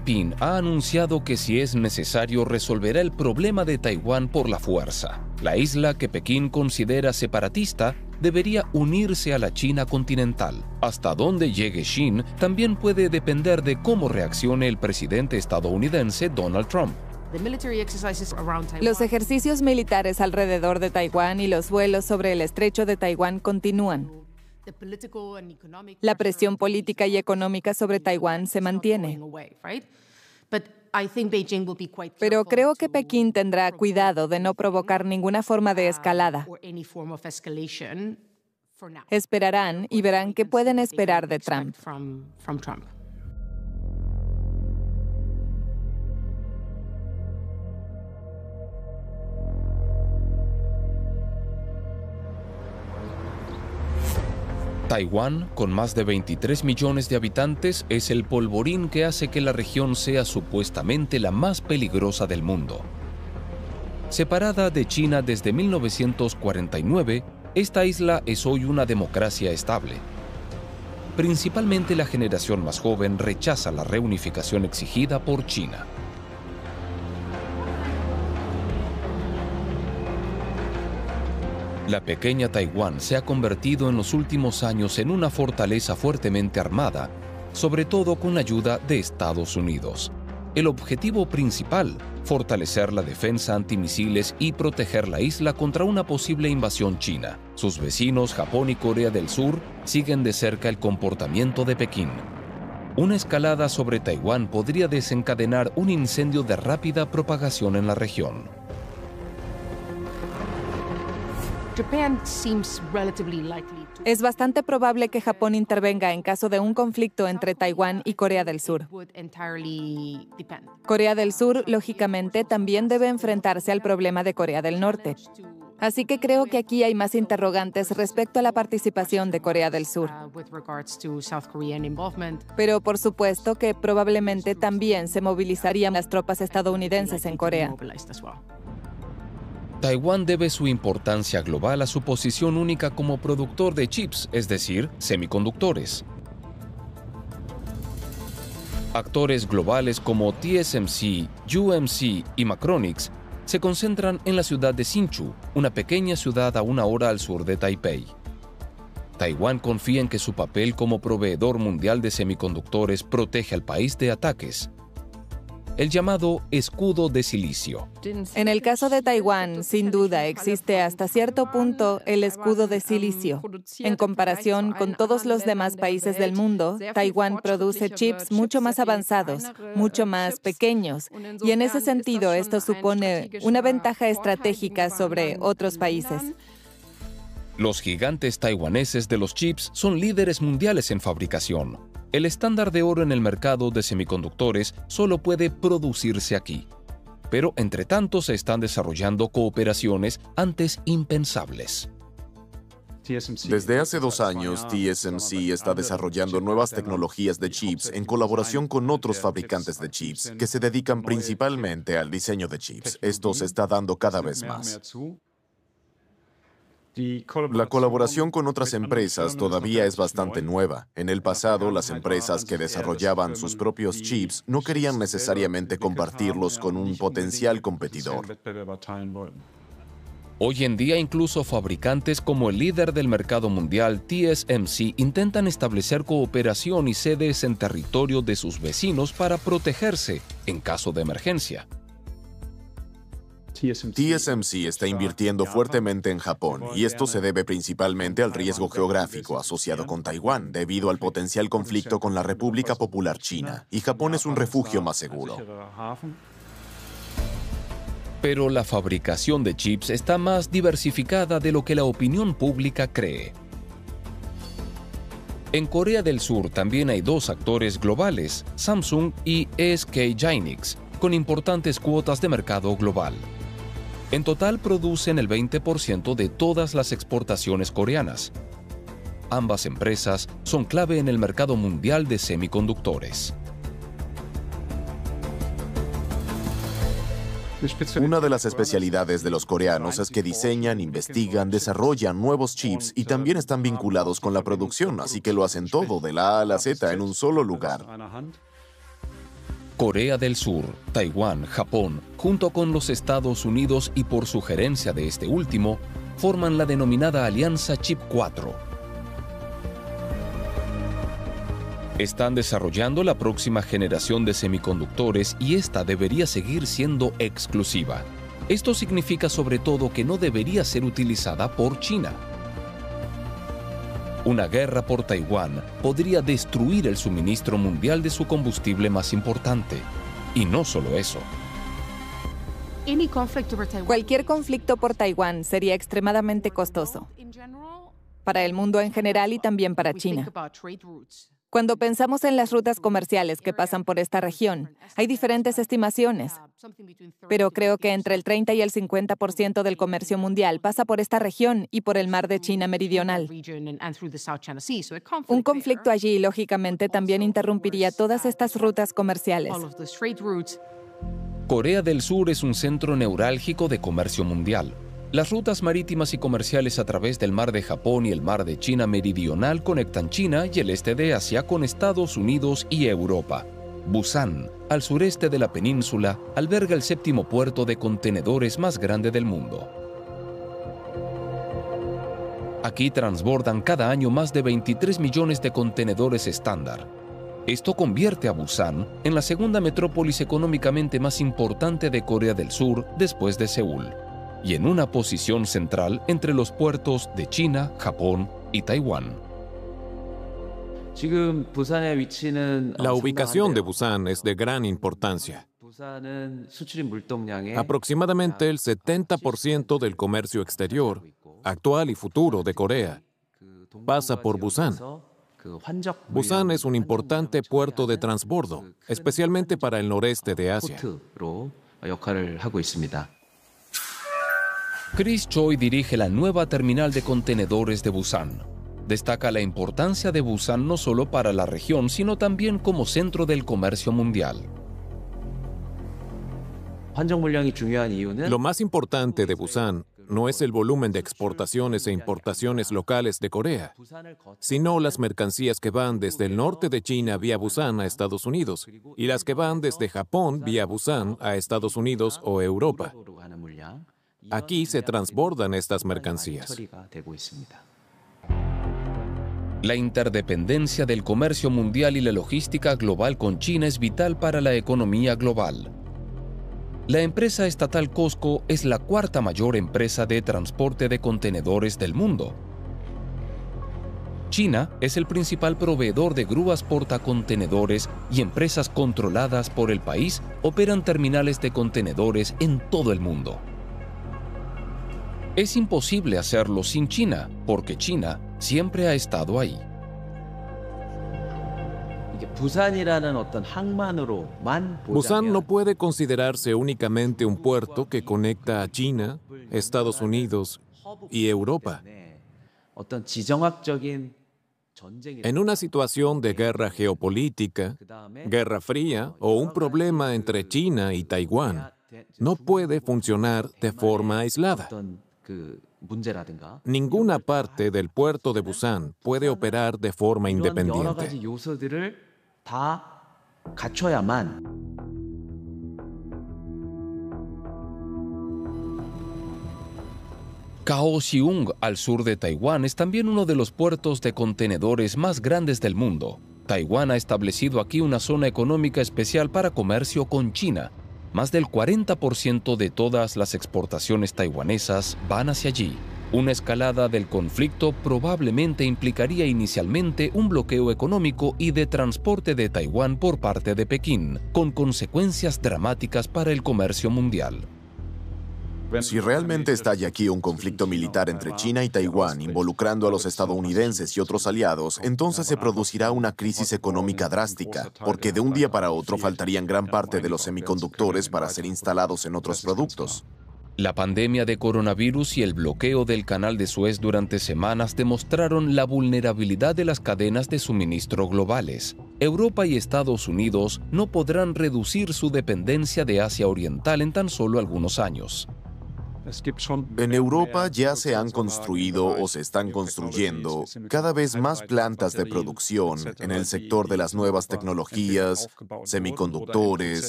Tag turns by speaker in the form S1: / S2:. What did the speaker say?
S1: Jinping ha anunciado que si es necesario resolverá el problema de Taiwán por la fuerza. La isla que Pekín considera separatista debería unirse a la China continental. Hasta dónde llegue Xin también puede depender de cómo reaccione el presidente estadounidense Donald Trump.
S2: Los ejercicios militares alrededor de Taiwán y los vuelos sobre el estrecho de Taiwán continúan. La presión política y económica sobre Taiwán se mantiene. Pero creo que Pekín tendrá cuidado de no provocar ninguna forma de escalada. Esperarán y verán qué pueden esperar de Trump.
S1: Taiwán, con más de 23 millones de habitantes, es el polvorín que hace que la región sea supuestamente la más peligrosa del mundo. Separada de China desde 1949, esta isla es hoy una democracia estable. Principalmente la generación más joven rechaza la reunificación exigida por China. La pequeña Taiwán se ha convertido en los últimos años en una fortaleza fuertemente armada, sobre todo con ayuda de Estados Unidos. El objetivo principal, fortalecer la defensa antimisiles y proteger la isla contra una posible invasión china. Sus vecinos, Japón y Corea del Sur, siguen de cerca el comportamiento de Pekín. Una escalada sobre Taiwán podría desencadenar un incendio de rápida propagación en la región.
S2: Es bastante probable que Japón intervenga en caso de un conflicto entre Taiwán y Corea del Sur. Corea del Sur, lógicamente, también debe enfrentarse al problema de Corea del Norte. Así que creo que aquí hay más interrogantes respecto a la participación de Corea del Sur. Pero por supuesto que probablemente también se movilizarían las tropas estadounidenses en Corea.
S1: Taiwán debe su importancia global a su posición única como productor de chips, es decir, semiconductores. Actores globales como TSMC, UMC y Macronix se concentran en la ciudad de Hsinchu, una pequeña ciudad a 1 hora al sur de Taipei. Taiwán confía en que su papel como proveedor mundial de semiconductores protege al país de ataques. El llamado escudo de silicio.
S2: En el caso de Taiwán, sin duda, existe hasta cierto punto el escudo de silicio. En comparación con todos los demás países del mundo, Taiwán produce chips mucho más avanzados, mucho más pequeños, y en ese sentido esto supone una ventaja estratégica sobre otros países.
S1: Los gigantes taiwaneses de los chips son líderes mundiales en fabricación. El estándar de oro en el mercado de semiconductores solo puede producirse aquí. Pero entre tanto se están desarrollando cooperaciones antes impensables.
S3: Desde hace 2 años, TSMC está desarrollando nuevas tecnologías de chips en colaboración con otros fabricantes de chips que se dedican principalmente al diseño de chips. Esto se está dando cada vez más. La colaboración con otras empresas todavía es bastante nueva. En el pasado, las empresas que desarrollaban sus propios chips no querían necesariamente compartirlos con un potencial competidor.
S1: Hoy en día, incluso fabricantes como el líder del mercado mundial, TSMC, intentan establecer cooperación y sedes en territorio de sus vecinos para protegerse en caso de emergencia.
S3: TSMC está invirtiendo fuertemente en Japón, y esto se debe principalmente al riesgo geográfico asociado con Taiwán, debido al potencial conflicto con la República Popular China, y Japón es un refugio más seguro.
S1: Pero la fabricación de chips está más diversificada de lo que la opinión pública cree. En Corea del Sur también hay 2 actores globales, Samsung y SK Hynix, con importantes cuotas de mercado global. En total producen el 20% de todas las exportaciones coreanas. Ambas empresas son clave en el mercado mundial de semiconductores.
S3: Una de las especialidades de los coreanos es que diseñan, investigan, desarrollan nuevos chips y también están vinculados con la producción, así que lo hacen todo de la A a la Z en un solo lugar.
S1: Corea del Sur, Taiwán, Japón, junto con los Estados Unidos y por sugerencia de este último, forman la denominada Alianza Chip 4. Están desarrollando la próxima generación de semiconductores y esta debería seguir siendo exclusiva. Esto significa sobre todo que no debería ser utilizada por China. Una guerra por Taiwán podría destruir el suministro mundial de su combustible más importante. Y no solo eso.
S2: Cualquier conflicto por Taiwán sería extremadamente costoso para el mundo en general y también para China. Cuando pensamos en las rutas comerciales que pasan por esta región, hay diferentes estimaciones, pero creo que entre el 30 y el 50% del comercio mundial pasa por esta región y por el mar de China meridional. Un conflicto allí, lógicamente, también interrumpiría todas estas rutas comerciales.
S1: Corea del Sur es un centro neurálgico de comercio mundial. Las rutas marítimas y comerciales a través del mar de Japón y el mar de China meridional conectan China y el este de Asia con Estados Unidos y Europa. Busan, al sureste de la península, alberga el séptimo puerto de contenedores más grande del mundo. Aquí transbordan cada año más de 23 millones de contenedores estándar. Esto convierte a Busan en la segunda metrópolis económicamente más importante de Corea del Sur después de Seúl, y en una posición central entre los puertos de China, Japón y Taiwán.
S4: La ubicación de Busan es de gran importancia. Aproximadamente el 70% del comercio exterior, actual y futuro de Corea, pasa por Busan. Busan es un importante puerto de transbordo, especialmente para el noreste de Asia.
S1: Chris Choi dirige la nueva terminal de contenedores de Busan. Destaca la importancia de Busan no solo para la región, sino también como centro del comercio mundial.
S4: Lo más importante de Busan no es el volumen de exportaciones e importaciones locales de Corea, sino las mercancías que van desde el norte de China vía Busan a Estados Unidos y las que van desde Japón vía Busan a Estados Unidos o Europa. Aquí se transbordan estas mercancías.
S1: La interdependencia del comercio mundial y la logística global con China es vital para la economía global. La empresa estatal COSCO es la cuarta mayor empresa de transporte de contenedores del mundo. China es el principal proveedor de grúas portacontenedores y empresas controladas por el país operan terminales de contenedores en todo el mundo. Es imposible hacerlo sin China, porque China siempre ha estado ahí.
S4: Busan no puede considerarse únicamente un puerto que conecta a China, Estados Unidos y Europa. En una situación de guerra geopolítica, guerra fría o un problema entre China y Taiwán, no puede funcionar de forma aislada. Ninguna parte del puerto de Busan puede operar de forma independiente.
S1: Kaohsiung, al sur de Taiwán, es también uno de los puertos de contenedores más grandes del mundo. Taiwán ha establecido aquí una zona económica especial para comercio con China. Más del 40% de todas las exportaciones taiwanesas van hacia allí. Una escalada del conflicto probablemente implicaría inicialmente un bloqueo económico y de transporte de Taiwán por parte de Pekín, con consecuencias dramáticas para el comercio mundial.
S3: Si realmente estalla aquí un conflicto militar entre China y Taiwán, involucrando a los estadounidenses y otros aliados, entonces se producirá una crisis económica drástica, porque de un día para otro faltarían gran parte de los semiconductores para ser instalados en otros productos.
S1: La pandemia de coronavirus y el bloqueo del Canal de Suez durante semanas demostraron la vulnerabilidad de las cadenas de suministro globales. Europa y Estados Unidos no podrán reducir su dependencia de Asia Oriental en tan solo algunos años.
S3: En Europa ya se han construido o se están construyendo cada vez más plantas de producción en el sector de las nuevas tecnologías, semiconductores,